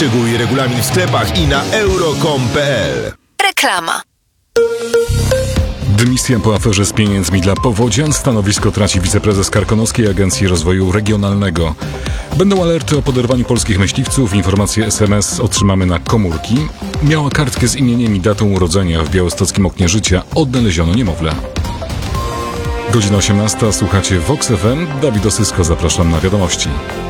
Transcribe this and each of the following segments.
Szczegóły i regulamin w sklepach i na euro.com.pl. Reklama. Dymisja po aferze z pieniędzmi dla powodzian. Stanowisko traci wiceprezes Karkonoskiej Agencji Rozwoju Regionalnego. Będą alerty o poderwaniu polskich myśliwców. Informacje SMS otrzymamy na komórki. Miała kartkę z imieniem i datą urodzenia. W białostockim oknie życia odnaleziono niemowlę. Godzina 18. Słuchacie Vox FM. Dawid Osysko, zapraszam na wiadomości.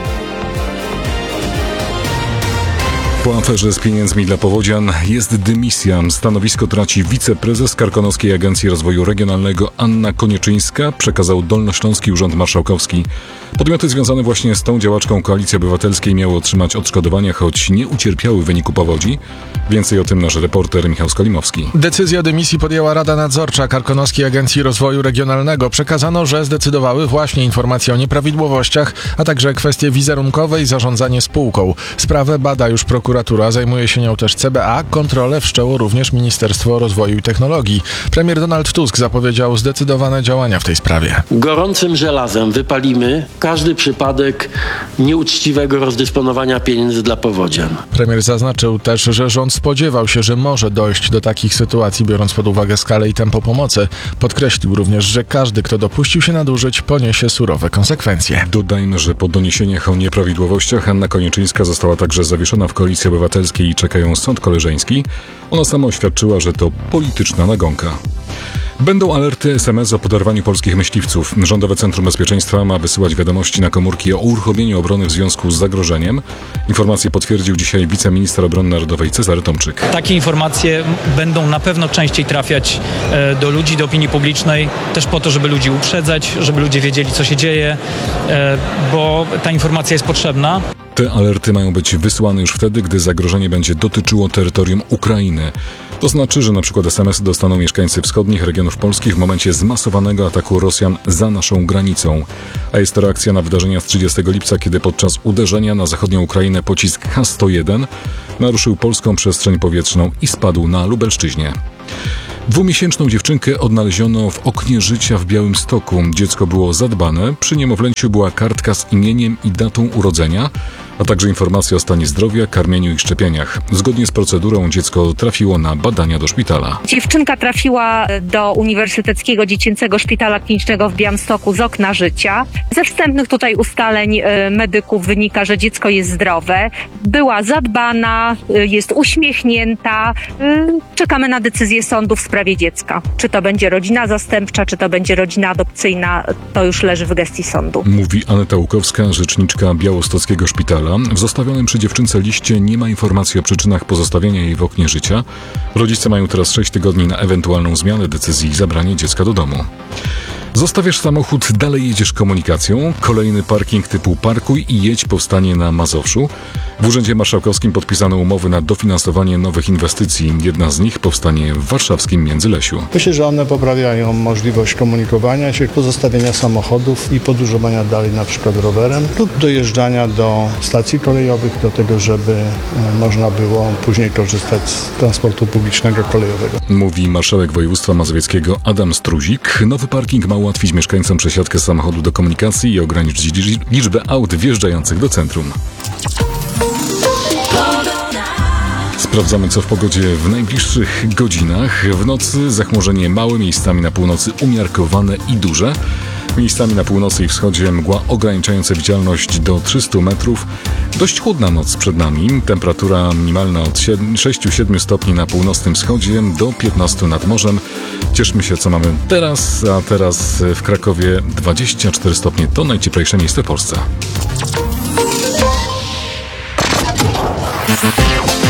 Po aferze z pieniędzmi dla powodzian jest dymisja. Stanowisko traci wiceprezes Karkonoskiej Agencji Rozwoju Regionalnego Anna Konieczyńska, przekazał Dolnośląski Urząd Marszałkowski. Podmioty związane właśnie z tą działaczką Koalicji Obywatelskiej miały otrzymać odszkodowania, choć nie ucierpiały w wyniku powodzi. Więcej o tym nasz reporter Michał Skolimowski. Decyzję dymisji podjęła Rada Nadzorcza Karkonoskiej Agencji Rozwoju Regionalnego. Przekazano, że zdecydowały właśnie informacje o nieprawidłowościach, a także kwestie wizerunkowe i zarządzanie spółką. Sprawę bada już prokuratura, zajmuje się nią też CBA. Kontrolę wszczęło również Ministerstwo Rozwoju i Technologii. Premier Donald Tusk zapowiedział zdecydowane działania w tej sprawie. Gorącym żelazem wypalimy każdy przypadek nieuczciwego rozdysponowania pieniędzy dla powodzian. Premier zaznaczył też, że rząd spodziewał się, że może dojść do takich sytuacji, biorąc pod uwagę skalę i tempo pomocy. Podkreślił również, że każdy, kto dopuścił się nadużyć, poniesie surowe konsekwencje. Dodajmy, że po doniesieniach o nieprawidłowościach Anna Konieczyńska została także zawieszona w Koalicji Obywatelskiej i czeka ją sąd koleżeński. Ona sama oświadczyła, że to polityczna nagonka. Będą alerty SMS o poderwaniu polskich myśliwców. Rządowe Centrum Bezpieczeństwa ma wysyłać wiadomości na komórki o uruchomieniu obrony w związku z zagrożeniem. Informację potwierdził dzisiaj wiceminister obrony narodowej Cezary Tomczyk. Takie informacje będą na pewno częściej trafiać do ludzi, do opinii publicznej, też po to, żeby ludzi uprzedzać, żeby ludzie wiedzieli, co się dzieje, bo ta informacja jest potrzebna. Te alerty mają być wysyłane już wtedy, gdy zagrożenie będzie dotyczyło terytorium Ukrainy. To znaczy, że na przykład SMS dostaną mieszkańcy wschodnich regionów polskich w momencie zmasowanego ataku Rosjan za naszą granicą. A jest to reakcja na wydarzenia z 30 lipca, kiedy podczas uderzenia na zachodnią Ukrainę pocisk H-101 naruszył polską przestrzeń powietrzną i spadł na Lubelszczyźnie. 2-miesięczną dziewczynkę odnaleziono w oknie życia w Białymstoku. Dziecko było zadbane, przy niemowlęciu była kartka z imieniem i datą urodzenia, a także informacje o stanie zdrowia, karmieniu i szczepieniach. Zgodnie z procedurą dziecko trafiło na badania do szpitala. Dziewczynka trafiła do Uniwersyteckiego Dziecięcego Szpitala Klinicznego w Białymstoku z okna życia. Ze wstępnych tutaj ustaleń medyków wynika, że dziecko jest zdrowe, była zadbana, jest uśmiechnięta. Czekamy na decyzję sądu w sprawie dziecka. Czy to będzie rodzina zastępcza, czy to będzie rodzina adopcyjna, to już leży w gestii sądu. Mówi Aneta Łukowska, rzeczniczka Białostockiego Szpitala. W zostawionym przy dziewczynce liście nie ma informacji o przyczynach pozostawienia jej w oknie życia. Rodzice mają teraz 6 tygodni na ewentualną zmianę decyzji i zabranie dziecka do domu. Zostawiasz samochód, dalej jedziesz komunikacją. Kolejny parking typu Parkuj i jedź powstanie na Mazowszu. W Urzędzie Marszałkowskim podpisano umowy na dofinansowanie nowych inwestycji. Jedna z nich powstanie w warszawskim Międzylesiu. Myślę, że one poprawiają możliwość komunikowania się, pozostawienia samochodów i podróżowania dalej na przykład rowerem lub dojeżdżania do stacji kolejowych do tego, żeby można było później korzystać z transportu publicznego kolejowego. Mówi marszałek województwa mazowieckiego Adam Struzik. Nowy parking ma ułatwić mieszkańcom przesiadkę z samochodu do komunikacji i ograniczyć liczbę aut wjeżdżających do centrum. Sprawdzamy, co w pogodzie w najbliższych godzinach. W nocy zachmurzenie małe, miejscami na północy umiarkowane i duże. Miejscami na północy i wschodzie mgła ograniczająca widzialność do 300 metrów. Dość chłodna noc przed nami. Temperatura minimalna od 6-7 stopni na północnym wschodzie do 15 nad morzem. Cieszmy się, co mamy teraz, a teraz w Krakowie 24 stopnie to najcieplejsze miejsce w Polsce.